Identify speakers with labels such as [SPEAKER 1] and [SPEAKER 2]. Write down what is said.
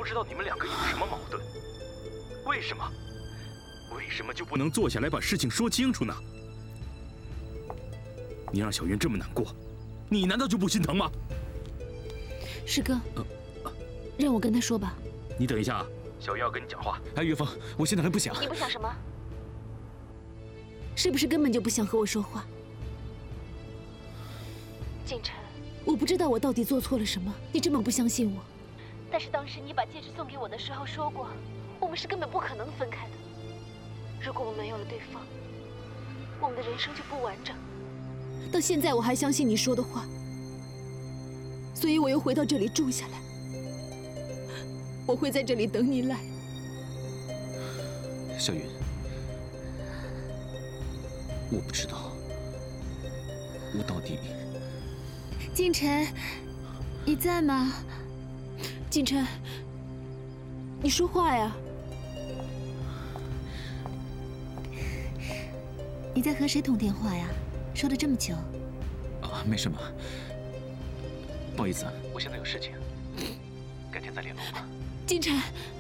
[SPEAKER 1] 知道你们两个有什么矛盾？为什么？为什么就不能坐下来把事情说清楚呢？你让小云这么难过，你难道就不心疼吗？
[SPEAKER 2] 师哥，让我跟他说吧。
[SPEAKER 1] 你等一下啊，小云要跟你讲话。
[SPEAKER 3] 哎，岳峰，我现在还不想。
[SPEAKER 2] 你不想什么？是不是根本就不想和我说话？锦晨，我不知道我到底做错了什么，你这么不相信我。但是当时你把戒指送给我的时候说过，我们是根本不可能分开的。如果我没有了对方，我们的人生就不完整。到现在我还相信你说的话，所以我又回到这里住下来。我会在这里等你来。
[SPEAKER 3] 小云，我不知道，我到底……
[SPEAKER 4] 锦晨，你在吗？
[SPEAKER 2] 锦晨，你说话呀！
[SPEAKER 4] 你在和谁通电话呀？说了这么久。
[SPEAKER 3] 啊，没什么。不好意思，我现在有事情，改天再联络吧。
[SPEAKER 2] 锦晨。